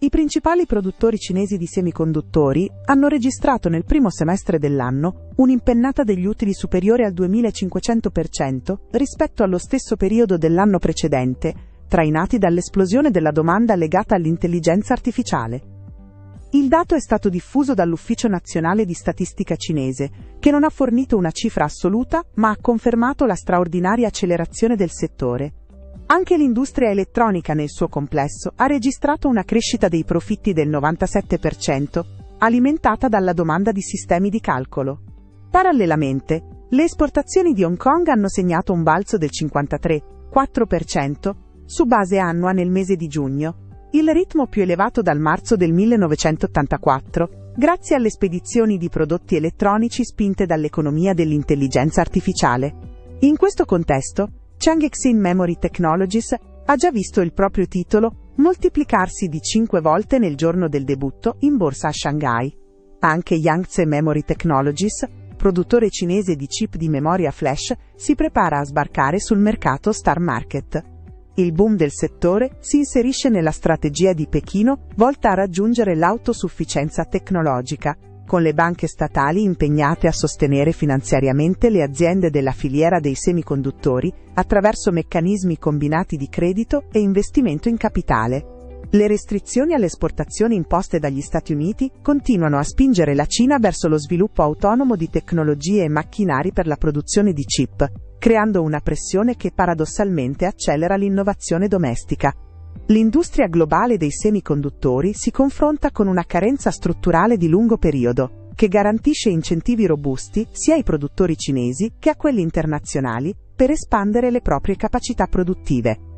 I principali produttori cinesi di semiconduttori hanno registrato nel primo semestre dell'anno un'impennata degli utili superiore al 2500% rispetto allo stesso periodo dell'anno precedente, trainati dall'esplosione della domanda legata all'intelligenza artificiale. Il dato è stato diffuso dall'Ufficio Nazionale di Statistica cinese, che non ha fornito una cifra assoluta, ma ha confermato la straordinaria accelerazione del settore. Anche l'industria elettronica nel suo complesso ha registrato una crescita dei profitti del 97%, alimentata dalla domanda di sistemi di calcolo. Parallelamente, le esportazioni di Hong Kong hanno segnato un balzo del 53,4% su base annua nel mese di giugno, il ritmo più elevato dal marzo del 1984, grazie alle spedizioni di prodotti elettronici spinte dall'economia dell'intelligenza artificiale. In questo contesto, Changxin Memory Technologies ha già visto il proprio titolo moltiplicarsi di 5 volte nel giorno del debutto in borsa a Shanghai. Anche Yangtze Memory Technologies, produttore cinese di chip di memoria flash, si prepara a sbarcare sul mercato Star Market. Il boom del settore si inserisce nella strategia di Pechino volta a raggiungere l'autosufficienza tecnologica, con le banche statali impegnate a sostenere finanziariamente le aziende della filiera dei semiconduttori attraverso meccanismi combinati di credito e investimento in capitale. Le restrizioni alle esportazioni imposte dagli Stati Uniti continuano a spingere la Cina verso lo sviluppo autonomo di tecnologie e macchinari per la produzione di chip, creando una pressione che paradossalmente accelera l'innovazione domestica. L'industria globale dei semiconduttori si confronta con una carenza strutturale di lungo periodo, che garantisce incentivi robusti sia ai produttori cinesi che a quelli internazionali per espandere le proprie capacità produttive.